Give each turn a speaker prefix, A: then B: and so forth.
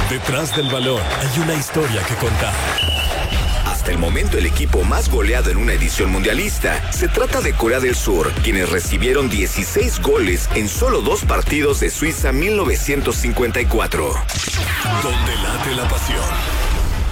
A: Detrás del balón hay una historia que contar.
B: Hasta el momento el equipo más goleado en una edición mundialista se trata de Corea del Sur, quienes recibieron 16 goles en solo 2 partidos de Suiza 1954.
A: Donde late la pasión.